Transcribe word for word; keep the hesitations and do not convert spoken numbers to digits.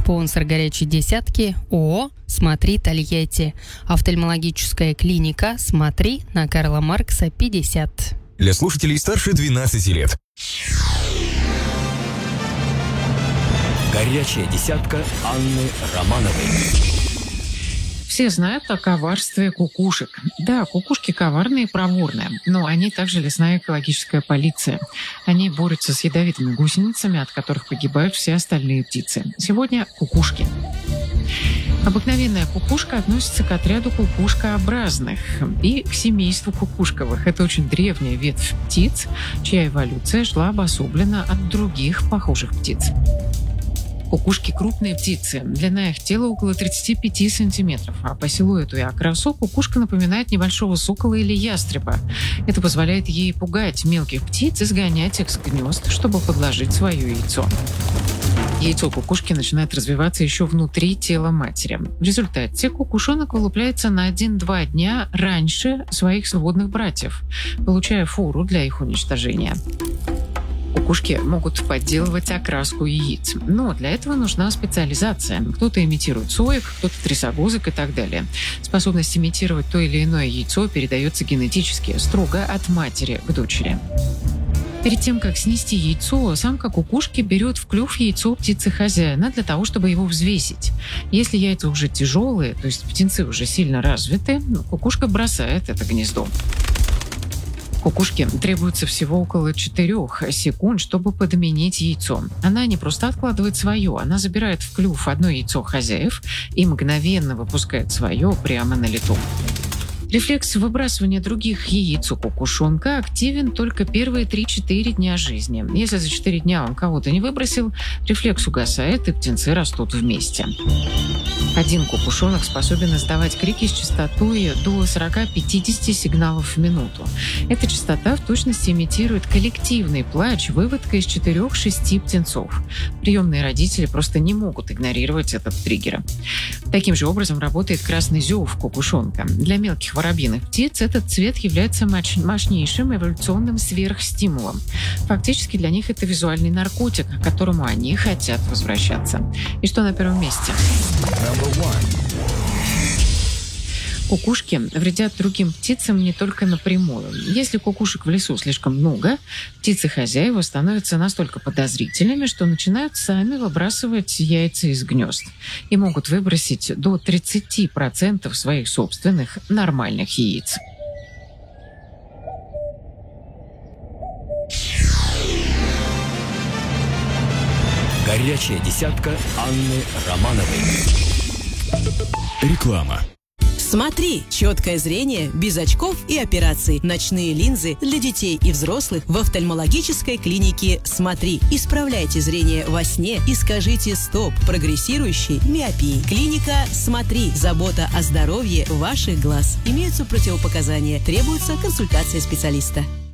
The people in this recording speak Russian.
Спонсор «Горячей десятки» ООО «Смотри, Тольятти». Офтальмологическая клиника «Смотри» на Карла Маркса, пятьдесят. Для слушателей старше двенадцати лет. Горячая десятка Анны Романовой. Все знают о коварстве кукушек. Да, кукушки коварные и проворные, но они также лесная экологическая полиция. Они борются с ядовитыми гусеницами, от которых погибают все остальные птицы. Сегодня кукушки. Обыкновенная кукушка относится к отряду кукушкообразных и к семейству кукушковых. Это очень древняя ветвь птиц, чья эволюция шла обособленно от других похожих птиц. Кукушки – крупные птицы. Длина их тела около тридцати пяти сантиметров, а по силуэту и окрасу кукушка напоминает небольшого сокола или ястреба. Это позволяет ей пугать мелких птиц и сгонять их с гнезд, чтобы подложить свое яйцо. Яйцо кукушки начинает развиваться еще внутри тела матери. В результате кукушонок вылупляется на один-два дня раньше своих сводных братьев, получая фору для их уничтожения. Кукушки могут подделывать окраску яиц, но для этого нужна специализация. Кто-то имитирует соек, кто-то трясогузок и так далее. Способность имитировать то или иное яйцо передается генетически, строго от матери к дочери. Перед тем, как снести яйцо, самка кукушки берет в клюв яйцо птицы хозяина для того, чтобы его взвесить. Если яйца уже тяжелые, то есть птенцы уже сильно развиты, кукушка бросает это гнездо. Кукушке требуется всего около четырёх секунд, чтобы подменить яйцо. Она не просто откладывает свое, она забирает в клюв одно яйцо хозяев и мгновенно выпускает свое прямо на лету. Рефлекс выбрасывания других яиц у кукушонка активен только первые три-четыре дня жизни. Если за четыре дня он кого-то не выбросил, рефлекс угасает, и птенцы растут вместе. Один кукушонок способен издавать крики с частотой до сорок-пятьдесят сигналов в минуту. Эта частота в точности имитирует коллективный плач выводка из четырёх-шести птенцов. Приемные родители просто не могут игнорировать этот триггер. Таким же образом работает красный зев кукушонка. Для мелких воробьиных птиц этот цвет является мощнейшим эволюционным сверхстимулом. Фактически для них это визуальный наркотик, к которому они хотят возвращаться. И что на первом месте? Кукушки вредят другим птицам не только напрямую. Если кукушек в лесу слишком много, птицы-хозяева становятся настолько подозрительными, что начинают сами выбрасывать яйца из гнезд и могут выбросить до тридцати процентов своих собственных нормальных яиц. Горячая десятка Анны Романовой. Реклама. Смотри, четкое зрение, без очков и операций. Ночные линзы для детей и взрослых в офтальмологической клинике «Смотри». Исправляйте зрение во сне и скажите «стоп» прогрессирующей миопии. Клиника «Смотри». Забота о здоровье ваших глаз. Имеются противопоказания. Требуется консультация специалиста.